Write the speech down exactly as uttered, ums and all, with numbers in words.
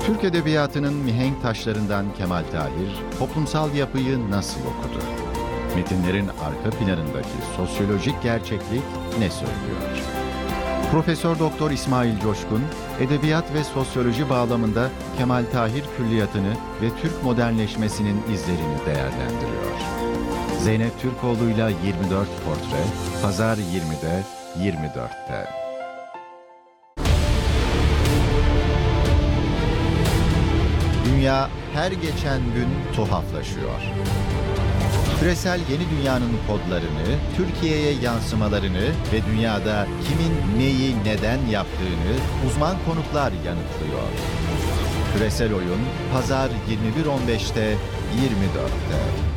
Türk Edebiyatı'nın mihenk taşlarından Kemal Tahir, toplumsal yapıyı nasıl okudu? Metinlerin arka planındaki sosyolojik gerçeklik ne söylüyor? Profesör Doktor İsmail Coşkun, edebiyat ve sosyoloji bağlamında Kemal Tahir külliyatını ve Türk modernleşmesinin izlerini değerlendiriyor. Zeynep Türkoğlu'yla yirmi dört Portre, Pazar yirmide, yirmi dörtte. Dünya her geçen gün tuhaflaşıyor. Küresel yeni dünyanın kodlarını, Türkiye'ye yansımalarını ve dünyada kimin neyi neden yaptığını uzman konuklar yanıtlıyor. Küresel Oyun, Pazar yirmi bir on beşte, yirmi dörtte.